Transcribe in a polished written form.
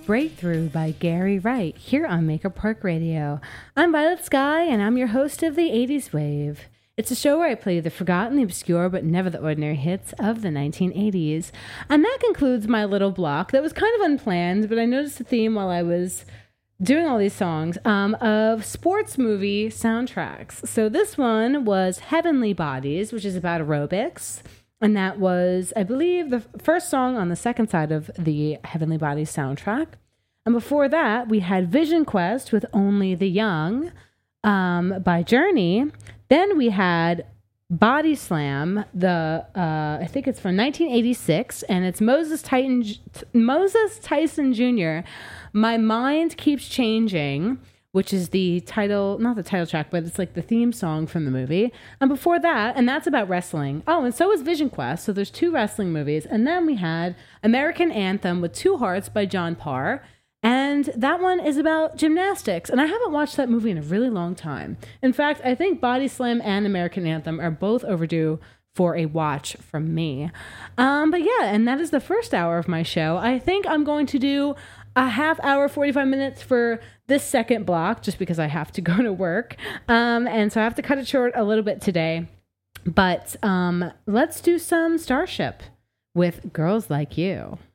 Breakthrough by Gary Wright here on Maker Park Radio. I'm Violet Sky and I'm your host of the 80s Wave. It's a show where I play the forgotten, the obscure, but never the ordinary hits of the 1980s. And that concludes my little block that was kind of unplanned, but I noticed a theme while I was doing all these songs of sports movie soundtracks. So this one was Heavenly Bodies, which is about aerobics. And that was, I believe, the first song on the second side of the Heavenly Bodies soundtrack. And before that, we had Vision Quest with Only the Young by Journey. Then we had Body Slam, I think it's from 1986, and it's Moses Tyson Jr., My Mind Keeps Changing, which is the title, not the title track, but it's like the theme song from the movie. And before that, and that's about wrestling. Oh, and so is Vision Quest. So there's two wrestling movies. And then we had American Anthem with Two Hearts by John Parr. And that one is about gymnastics. And I haven't watched that movie in a really long time. In fact, I think Body Slam and American Anthem are both overdue for a watch from me. But yeah, and that is the first hour of my show. I think I'm going to do a half hour, 45 minutes for this second block, just because I have to go to work. And so I have to cut it short a little bit today. But let's do some Starship with Girls Like You.